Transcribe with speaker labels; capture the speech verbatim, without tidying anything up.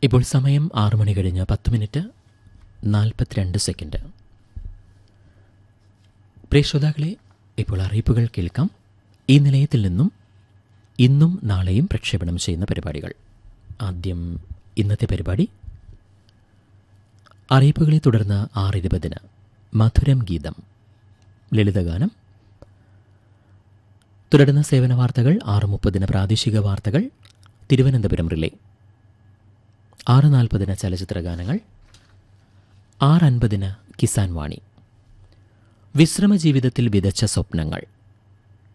Speaker 1: ഇപ്പോൾ സമയം ആറു മണി കഴിഞ്ഞ് പത്ത് മിനിറ്റ് നാൽപ്പത്തിരണ്ട് സെക്കൻഡ്. പ്രിയ ശ്രോതാക്കളെ, ഇപ്പോൾ അറിയിപ്പുകൾ കേൾക്കാം. ഈ നിലയത്തിൽ നിന്നും ഇന്നും നാളെയും പ്രക്ഷേപണം ചെയ്യുന്ന പരിപാടികൾ. ആദ്യം ഇന്നത്തെ പരിപാടി. അറിയിപ്പുകളെ തുടർന്ന് ആറ് ഇരുപതിന് മധുരം ഗീതം ലളിതഗാനം. തുടർന്ന് സേവന വാർത്തകൾ. ആറ് മുപ്പതിന് പ്രാദേശിക വാർത്തകൾ തിരുവനന്തപുരം റിലേ. ആറ് നാൽപ്പതിന് ചലച്ചിത്ര ഗാനങ്ങൾ. ആറ് അൻപതിന് കിസാൻ വാണി. വിശ്രമ ജീവിതത്തിൽ വിതച്ച സ്വപ്നങ്ങൾ